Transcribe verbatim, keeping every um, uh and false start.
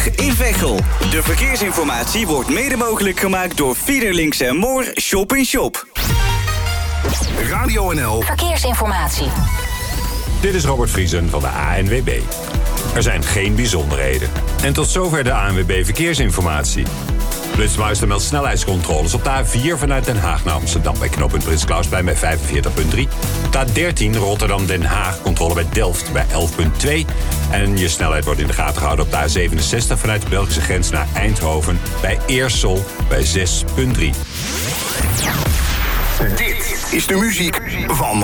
in Veghel. De verkeersinformatie wordt mede mogelijk gemaakt door Fiederlinks en Moor Shop in Shop. Radio N L Verkeersinformatie. Dit is Robert Vriesen van de A N W B. Er zijn geen bijzonderheden. En tot zover de A N W B Verkeersinformatie. Flitsmeister meldt snelheidscontroles op de A vier vanuit Den Haag naar Amsterdam bij knooppunt Prins Clausplein bij vijfenveertig komma drie. Op de A dertien Rotterdam-Den Haag controle bij Delft bij elf komma twee. En je snelheid wordt in de gaten gehouden op de A zevenenzestig vanuit de Belgische grens naar Eindhoven bij Eersel bij zes komma drie. Dit is de muziek van